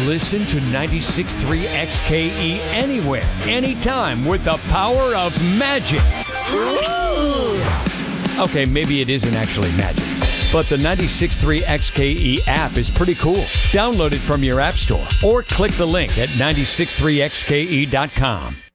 Listen to 96.3 XKE anywhere, anytime with the power of magic. Okay, maybe it isn't actually magic, but the 96.3 XKE app is pretty cool. Download it from your app store or click the link at 963xke.com.